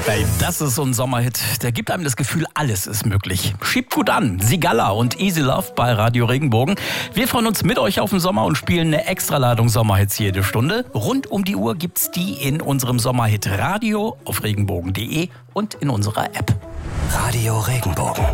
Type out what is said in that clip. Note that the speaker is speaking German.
Hey, das ist so ein Sommerhit. Der gibt einem das Gefühl, alles ist möglich. Schiebt gut an. Sigala und Easy Love bei Radio Regenbogen. Wir freuen uns mit euch auf den Sommer und spielen eine Extraladung Sommerhits jede Stunde. Rund um die Uhr gibt's die in unserem Sommerhit Radio auf regenbogen.de und in unserer App. Radio Regenbogen.